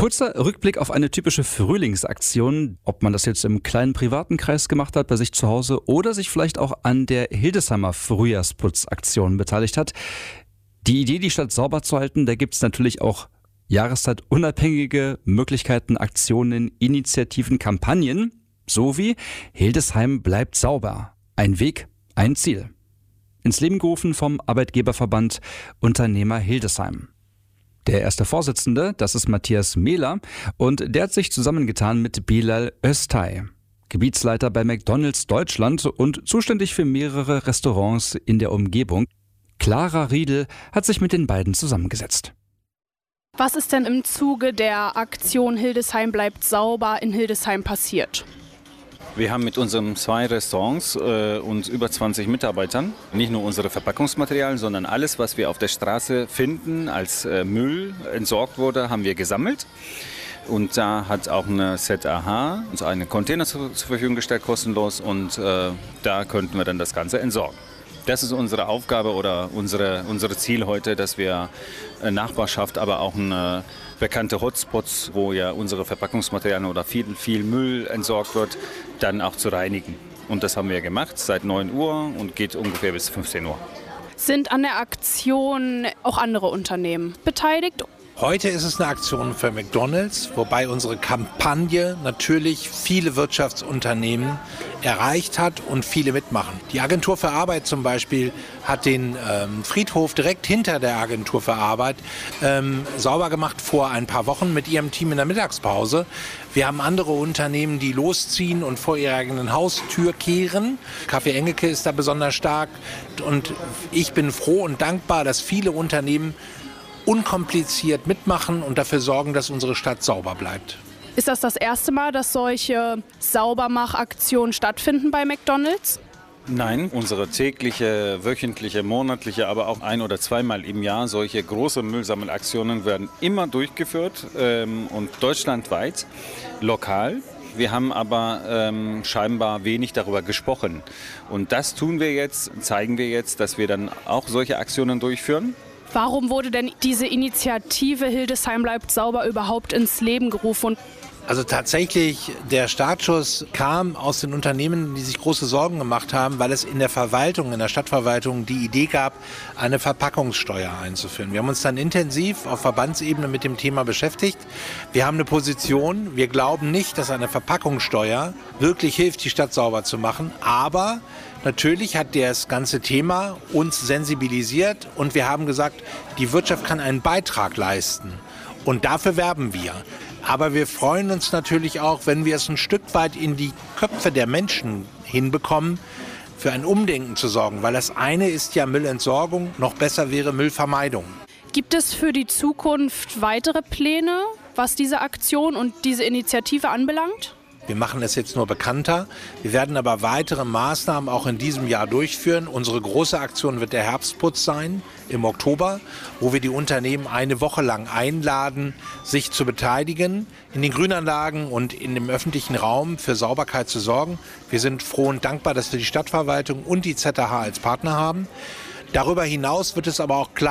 Kurzer Rückblick auf eine typische Frühlingsaktion, ob man das jetzt im kleinen privaten Kreis gemacht hat, bei sich zu Hause oder sich vielleicht auch an der Hildesheimer Frühjahrsputzaktion beteiligt hat. Die Idee, die Stadt sauber zu halten, da gibt es natürlich auch jahreszeitunabhängige Möglichkeiten, Aktionen, Initiativen, Kampagnen, so wie Hildesheim bleibt sauber. Ein Weg, ein Ziel. Ins Leben gerufen vom Arbeitgeberverband Unternehmer Hildesheim. Der erste Vorsitzende, das ist Matthias Mehler, und der hat sich zusammengetan mit Bilal Öztay, Gebietsleiter bei McDonald's Deutschland und zuständig für mehrere Restaurants in der Umgebung. Clara Riedel hat sich mit den beiden zusammengesetzt. Was ist denn im Zuge der Aktion Hildesheim bleibt sauber in Hildesheim passiert? Wir haben mit unseren 2 Restaurants und über 20 Mitarbeitern nicht nur unsere Verpackungsmaterialien, sondern alles, was wir auf der Straße finden, als Müll entsorgt wurde, haben wir gesammelt. Und da hat auch eine ZAH uns einen Container zur Verfügung gestellt, kostenlos. Und da könnten wir dann das Ganze entsorgen. Das ist unsere Aufgabe oder unsere Ziel heute, dass wir Nachbarschaft, aber auch eine bekannte Hotspots, wo ja unsere Verpackungsmaterialien oder viel Müll entsorgt wird, dann auch zu reinigen. Und das haben wir gemacht seit 9 Uhr und geht ungefähr bis 15 Uhr. Sind an der Aktion auch andere Unternehmen beteiligt? Heute ist es eine Aktion für McDonald's, wobei unsere Kampagne natürlich viele Wirtschaftsunternehmen erreicht hat und viele mitmachen. Die Agentur für Arbeit zum Beispiel hat den Friedhof direkt hinter der Agentur für Arbeit sauber gemacht vor ein paar Wochen mit ihrem Team in der Mittagspause. Wir haben andere Unternehmen, die losziehen und vor ihrer eigenen Haustür kehren. Café Engelke ist da besonders stark und ich bin froh und dankbar, dass viele Unternehmen unkompliziert mitmachen und dafür sorgen, dass unsere Stadt sauber bleibt. Ist das erste Mal, dass solche Saubermachaktionen stattfinden bei McDonald's? Nein, unsere tägliche, wöchentliche, monatliche, aber auch 1- oder 2-mal im Jahr solche große Müllsammelaktionen werden immer durchgeführt und deutschlandweit, lokal. Wir haben aber scheinbar wenig darüber gesprochen. Und das tun wir jetzt, zeigen wir jetzt, dass wir dann auch solche Aktionen durchführen. Warum wurde denn diese Initiative Hildesheim bleibt sauber überhaupt ins Leben gerufen? Also tatsächlich, der Startschuss kam aus den Unternehmen, die sich große Sorgen gemacht haben, weil es in der Verwaltung, in der Stadtverwaltung die Idee gab, eine Verpackungssteuer einzuführen. Wir haben uns dann intensiv auf Verbandsebene mit dem Thema beschäftigt. Wir haben eine Position, wir glauben nicht, dass eine Verpackungssteuer wirklich hilft, die Stadt sauber zu machen, aber natürlich hat das ganze Thema uns sensibilisiert und wir haben gesagt, die Wirtschaft kann einen Beitrag leisten und dafür werben wir. Aber wir freuen uns natürlich auch, wenn wir es ein Stück weit in die Köpfe der Menschen hinbekommen, für ein Umdenken zu sorgen. Weil das eine ist ja Müllentsorgung, noch besser wäre Müllvermeidung. Gibt es für die Zukunft weitere Pläne, was diese Aktion und diese Initiative anbelangt? Wir machen es jetzt nur bekannter. Wir werden aber weitere Maßnahmen auch in diesem Jahr durchführen. Unsere große Aktion wird der Herbstputz sein im Oktober, wo wir die Unternehmen eine Woche lang einladen, sich zu beteiligen, in den Grünanlagen und in dem öffentlichen Raum für Sauberkeit zu sorgen. Wir sind froh und dankbar, dass wir die Stadtverwaltung und die ZAH als Partner haben. Darüber hinaus wird es aber auch klar